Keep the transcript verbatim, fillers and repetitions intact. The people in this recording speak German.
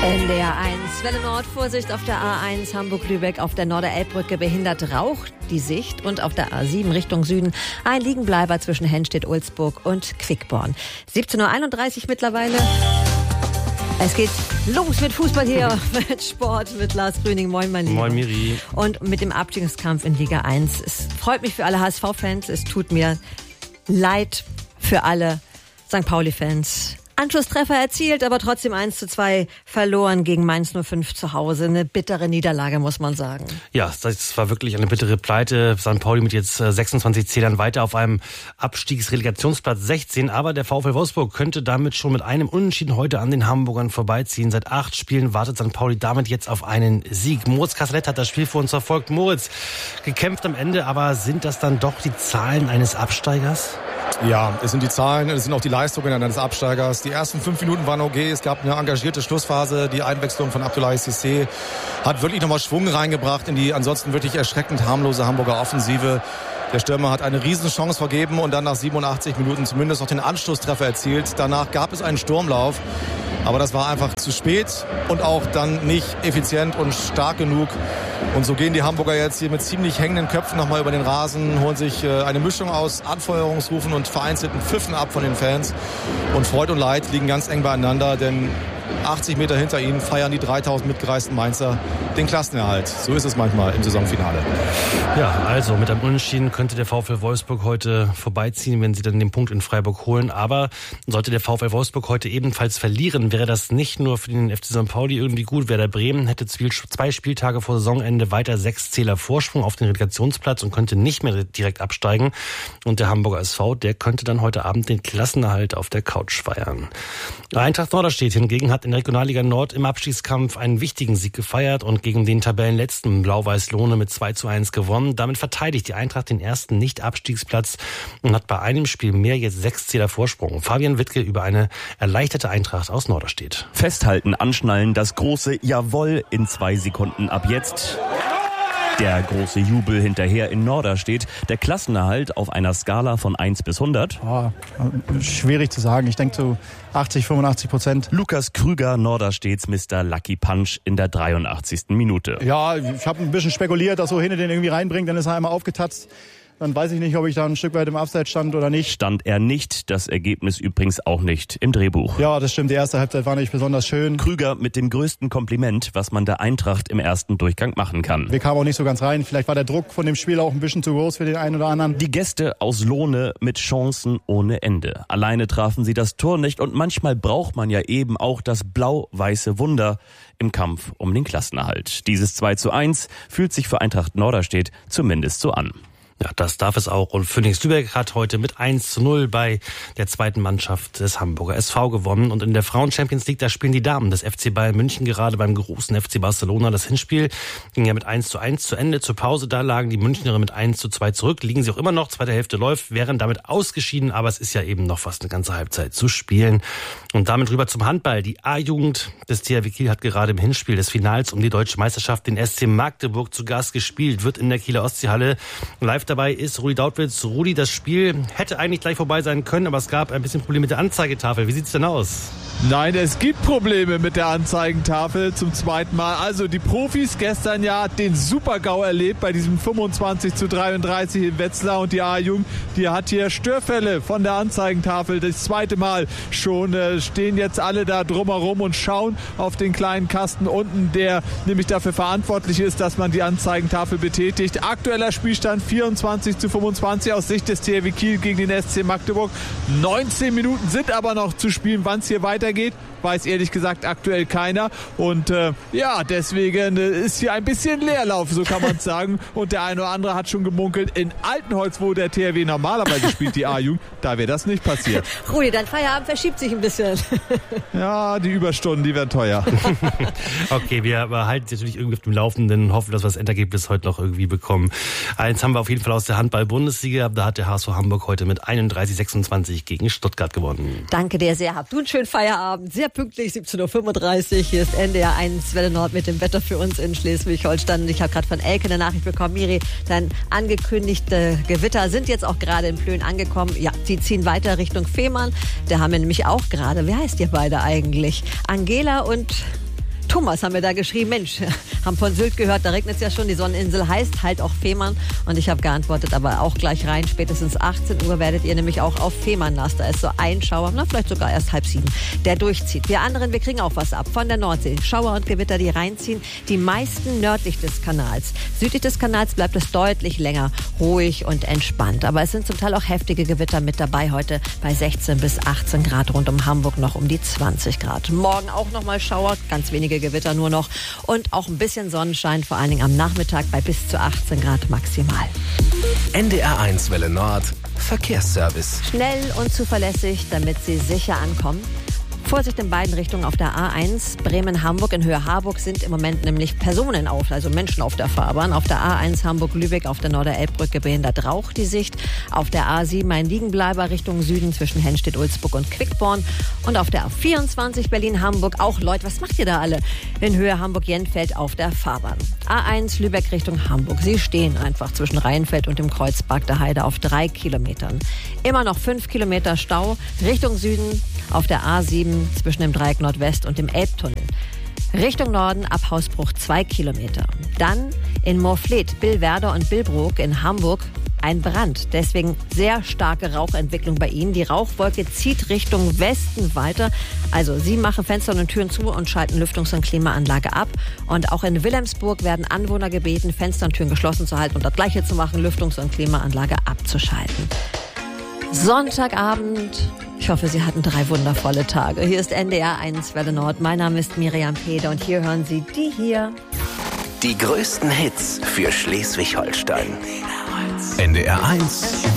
N D R eins, Welle Nord, Vorsicht auf der A eins Hamburg-Lübeck, auf der Norderelbbrücke behindert raucht die Sicht und auf der A sieben Richtung Süden ein Liegenbleiber zwischen Henstedt-Ulzburg und Quickborn. siebzehn Uhr einunddreißig mittlerweile. Es geht los mit Fußball hier, mit Sport, mit Lars Grüning. Moin, mein Lieber. Moin, Miri. Und mit dem Abstiegskampf in Liga eins. Es freut mich für alle H S V-Fans, es tut mir leid für alle Sankt Pauli-Fans. Anschlusstreffer erzielt, aber trotzdem eins zu zwei verloren gegen Mainz null fünf zu Hause. Eine bittere Niederlage, muss man sagen. Ja, das war wirklich eine bittere Pleite. Sankt Pauli mit jetzt sechsundzwanzig Zählern weiter auf einem Abstiegsrelegationsplatz sechzehn. Aber der VfL Wolfsburg könnte damit schon mit einem Unentschieden heute an den Hamburgern vorbeiziehen. Seit acht Spielen wartet Sankt Pauli damit jetzt auf einen Sieg. Moritz Kasselett hat das Spiel für uns verfolgt. Moritz, gekämpft am Ende, aber sind das dann doch die Zahlen eines Absteigers? Ja, es sind die Zahlen, es sind auch die Leistungen eines Absteigers. Die ersten fünf Minuten waren okay, es gab eine engagierte Schlussphase. Die Einwechslung von Abdoulaye Cissé hat wirklich nochmal Schwung reingebracht in die ansonsten wirklich erschreckend harmlose Hamburger Offensive. Der Stürmer hat eine Riesenchance vergeben und dann nach siebenundachtzig Minuten zumindest noch den Anschlusstreffer erzielt. Danach gab es einen Sturmlauf, aber das war einfach zu spät und auch dann nicht effizient und stark genug. Und so gehen die Hamburger jetzt hier mit ziemlich hängenden Köpfen nochmal über den Rasen, holen sich eine Mischung aus Anfeuerungsrufen und vereinzelten Pfiffen ab von den Fans. Und Freud und Leid liegen ganz eng beieinander, denn achtzig Meter hinter ihnen feiern die dreitausend mitgereisten Mainzer den Klassenerhalt. So ist es manchmal im Saisonfinale. Ja, also mit einem Unentschieden könnte der VfL Wolfsburg heute vorbeiziehen, wenn sie dann den Punkt in Freiburg holen. Aber sollte der VfL Wolfsburg heute ebenfalls verlieren, wäre das nicht nur für den F C Sankt Pauli irgendwie gut. Werder Bremen hätte zwei Spieltage vor Saisonende weiter sechs Zähler Vorsprung auf den Relegationsplatz und könnte nicht mehr direkt absteigen. Und der Hamburger S V, der könnte dann heute Abend den Klassenerhalt auf der Couch feiern. Eintracht Norderstedt hingegen hat in der Regionalliga Nord im Abstiegskampf einen wichtigen Sieg gefeiert und gegen den Tabellenletzten Blau-Weiß Lohne mit zwei zu eins gewonnen. Damit verteidigt die Eintracht den ersten Nicht-Abstiegsplatz und hat bei einem Spiel mehr jetzt sechs Zähler Vorsprung. Fabian Wittke über eine erleichterte Eintracht aus Norderstedt. Festhalten, anschnallen, das große Jawohl in zwei Sekunden ab jetzt. Der große Jubel hinterher in Norderstedt. Der Klassenerhalt auf einer Skala von eins bis hundert. Oh, schwierig zu sagen. Ich denke so achtzig, fünfundachtzig Prozent. Lukas Krüger, Norderstedts Mister Lucky Punch in der dreiundachtzigsten Minute. Ja, ich habe ein bisschen spekuliert, dass so Henne den irgendwie reinbringt. Dann ist er einmal aufgetatzt. Dann weiß ich nicht, ob ich da ein Stück weit im Abseits stand oder nicht. Stand er nicht, das Ergebnis übrigens auch nicht im Drehbuch. Ja, das stimmt, die erste Halbzeit war nicht besonders schön. Krüger mit dem größten Kompliment, was man der Eintracht im ersten Durchgang machen kann. Wir kamen auch nicht so ganz rein, vielleicht war der Druck von dem Spiel auch ein bisschen zu groß für den einen oder anderen. Die Gäste aus Lohne mit Chancen ohne Ende. Alleine trafen sie das Tor nicht und manchmal braucht man ja eben auch das blau-weiße Wunder im Kampf um den Klassenerhalt. Dieses zwei zu eins fühlt sich für Eintracht Norderstedt zumindest so an. Ja, das darf es auch. Und Phoenix Lübeck hat heute mit eins zu null bei der zweiten Mannschaft des Hamburger S V gewonnen. Und in der Frauen-Champions League, da spielen die Damen des F C Bayern München gerade beim großen F C Barcelona. Das Hinspiel ging ja mit eins zu eins zu Ende. Zur Pause, da lagen die Münchnerinnen mit eins zu zwei zurück. Liegen sie auch immer noch. Zweite Hälfte läuft, wären damit ausgeschieden. Aber es ist ja eben noch fast eine ganze Halbzeit zu spielen. Und damit rüber zum Handball. Die A-Jugend des T H W Kiel hat gerade im Hinspiel des Finals um die deutsche Meisterschaft den S C Magdeburg zu Gast gespielt. Wird in der Kieler Ostseehalle live dabei ist Rudi Dautwitz. Rudi, das Spiel hätte eigentlich gleich vorbei sein können, aber es gab ein bisschen Probleme mit der Anzeigetafel. Wie sieht's denn aus? Nein, es gibt Probleme mit der Anzeigentafel zum zweiten Mal. Also die Profis gestern ja den Super-GAU erlebt bei diesem fünfundzwanzig zu dreiunddreißig in Wetzlar und die A-Jugend, die hat hier Störfälle von der Anzeigentafel. Das zweite Mal schon äh, stehen jetzt alle da drumherum und schauen auf den kleinen Kasten unten, der nämlich dafür verantwortlich ist, dass man die Anzeigentafel betätigt. Aktueller Spielstand vierundzwanzig zu fünfundzwanzig aus Sicht des T H W Kiel gegen den S C Magdeburg. neunzehn Minuten sind aber noch zu spielen, wann es hier weitergeht. Geht, weiß ehrlich gesagt aktuell keiner. Und äh, ja, deswegen äh, ist hier ein bisschen Leerlauf, so kann man sagen. Und der eine oder andere hat schon gemunkelt, in Altenholz, wo der T H W normalerweise spielt, die A-Jugend, da wäre das nicht passiert. Rudi, dein Feierabend verschiebt sich ein bisschen. Ja, die Überstunden, die werden teuer. Okay, wir halten natürlich irgendwie auf dem Laufenden, hoffen, dass wir das Endergebnis heute noch irgendwie bekommen. Eins haben wir auf jeden Fall aus der Handball-Bundesliga. Da hat der H S V Hamburg heute mit einunddreißig sechsundzwanzig gegen Stuttgart gewonnen. Danke dir sehr. Habt du einen schönen Feierabend. Sehr pünktlich, siebzehn Uhr fünfunddreißig. Hier ist N D R eins Welle Nord mit dem Wetter für uns in Schleswig-Holstein. Ich habe gerade von Elke eine Nachricht bekommen. Miri, dein angekündigte Gewitter sind jetzt auch gerade in Plön angekommen. Ja, sie ziehen weiter Richtung Fehmarn. Da haben wir nämlich auch gerade, wie heißt ihr beide eigentlich? Angela und Thomas haben wir da geschrieben, Mensch, haben von Sylt gehört, da regnet es ja schon, die Sonneninsel heißt halt auch Fehmarn. Und ich habe geantwortet, aber auch gleich rein, spätestens achtzehn Uhr werdet ihr nämlich auch auf Fehmarn nass. Da ist so ein Schauer, na vielleicht sogar erst halb sieben, der durchzieht. Wir anderen, wir kriegen auch was ab von der Nordsee. Schauer und Gewitter, die reinziehen, die meisten nördlich des Kanals. Südlich des Kanals bleibt es deutlich länger ruhig und entspannt. Aber es sind zum Teil auch heftige Gewitter mit dabei heute bei sechzehn bis achtzehn Grad, rund um Hamburg noch um die zwanzig Grad. Morgen auch nochmal Schauer, ganz wenige Gewitter nur noch und auch ein bisschen Sonnenschein, vor allen Dingen am Nachmittag bei bis zu achtzehn Grad maximal. N D R eins Welle Nord, Verkehrsservice. Schnell und zuverlässig, damit Sie sicher ankommen. Vorsicht in beiden Richtungen auf der A eins. Bremen-Hamburg in Höhe Harburg sind im Moment nämlich Personen auf, also Menschen auf der Fahrbahn. Auf der A eins Hamburg-Lübeck auf der Norder-Elbbrücke behindert Rauch die Sicht. Auf der A sieben ein Liegenbleiber Richtung Süden zwischen Hennstedt-Ulzburg und Quickborn. Und auf der A vierundzwanzig Berlin-Hamburg auch Leute, was macht ihr da alle? In Höhe Hamburg-Jenfeld auf der Fahrbahn. A eins Lübeck Richtung Hamburg. Sie stehen einfach zwischen Rheinfeld und dem Kreuzpark der Heide auf drei Kilometern. Immer noch fünf Kilometer Stau Richtung Süden auf der A sieben zwischen dem Dreieck Nordwest und dem Elbtunnel. Richtung Norden ab Hausbruch zwei Kilometer. Dann in Moorfleet, Billwerder und Billbrook in Hamburg ein Brand. Deswegen sehr starke Rauchentwicklung bei Ihnen. Die Rauchwolke zieht Richtung Westen weiter. Also Sie machen Fenster und Türen zu und schalten Lüftungs- und Klimaanlage ab. Und auch in Wilhelmsburg werden Anwohner gebeten, Fenster und Türen geschlossen zu halten und das Gleiche zu machen, Lüftungs- und Klimaanlage abzuschalten. Sonntagabend. Ich hoffe, Sie hatten drei wundervolle Tage. Hier ist N D R eins Welle Nord. Mein Name ist Miriam Peder und hier hören Sie die hier. Die größten Hits für Schleswig-Holstein. N D R eins